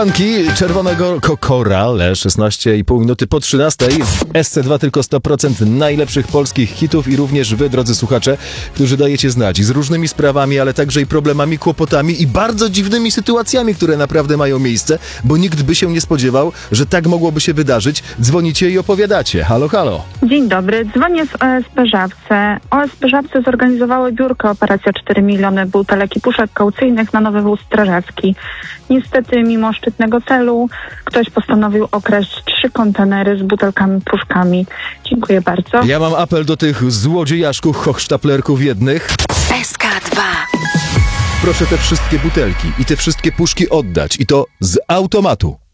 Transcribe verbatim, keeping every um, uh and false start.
Anki czerwonego Korale, szesnaście i pół minuty po trzynastej. S C dwa tylko sto procent najlepszych polskich hitów i również wy, drodzy słuchacze, którzy dajecie znać z różnymi sprawami, ale także i problemami, kłopotami i bardzo dziwnymi sytuacjami, które naprawdę mają miejsce, bo nikt by się nie spodziewał, że tak mogłoby się wydarzyć. Dzwonicie i opowiadacie. Halo, halo. Dzień dobry, dzwonię z O S P Żabce. O S P Żabce zorganizowały biurko Operacja cztery miliony butelek i puszek kaucyjnych na Nowy Wóz Strażacki. Niestety, mimo szczytnego celu, ktoś postanowił okraść trzy kontenery z butelkami, puszkami. Dziękuję bardzo. Ja mam apel do tych złodziejaszków, hochsztaplerków jednych. S K dwa. Proszę te wszystkie butelki i te wszystkie puszki oddać i to z automatu.